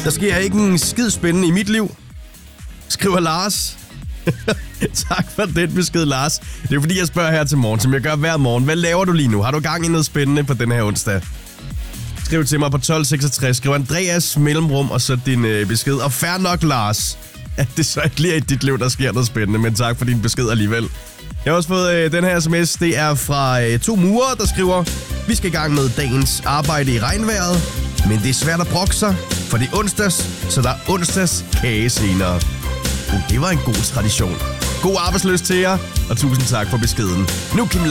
Der sker ikke en skid spændende i mit liv, skriver Lars. Tak for den besked, Lars. Det er fordi, jeg spørger her til morgen, som jeg gør hver morgen. Hvad laver du lige nu? Har du gang i noget spændende på den her onsdag? Skriv til mig på 1266. Skriv Andreas mellemrum og så din besked. Og fair nok, Lars, at det så ikke lige er i dit liv, der sker noget spændende. Men tak for din besked alligevel. Jeg har også fået den her sms. Det er fra 2 murer, der skriver: Vi skal i gang med dagens arbejde i regnvejret, men det er svært at brokke sig, for det er onsdags, så der er onsdags kage senere. Det var en god tradition. God arbejdsløs til jer, og tusind tak for beskeden. Nu Kim